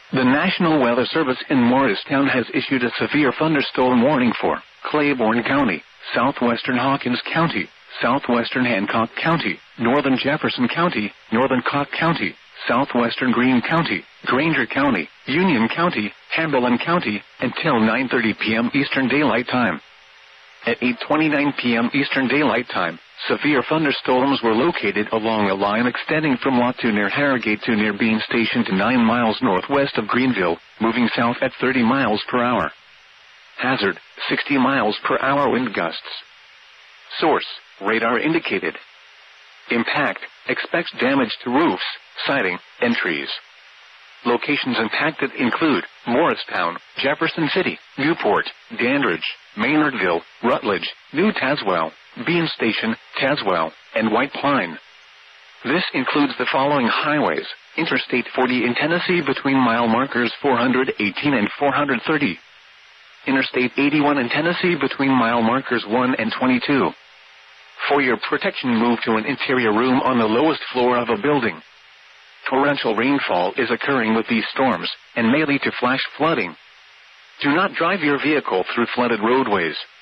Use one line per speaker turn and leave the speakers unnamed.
The National Weather Service in Morristown has issued a severe thunderstorm warning for Claiborne County, southwestern Hawkins County, southwestern Hancock County, northern Jefferson County, northern Cocke County, southwestern Greene County, Granger County, Union County, Hamilton County, until 9:30 p.m. Eastern Daylight Time. At 8:29 p.m. Eastern Daylight Time, severe thunderstorms were located along a line extending from Lawton near Harrogate to near Bean Station to 9 miles northwest of Greenville, moving south at 30 miles per hour. Hazard, 60 miles per hour wind gusts. Source, radar indicated. Impact, expects damage to roofs, siding, and trees. Locations impacted include Morristown, Jefferson City, Newport, Dandridge, Maynardville, Rutledge, New Tazewell, Bean Station, Tazewell, and White Pine. This includes the following highways: Interstate 40 in Tennessee between mile markers 418 and 430. Interstate 81 in Tennessee between mile markers 1 and 22. For your protection, move to an interior room on the lowest floor of a building. Torrential rainfall is occurring with these storms and may lead to flash flooding. Do not drive your vehicle through flooded roadways.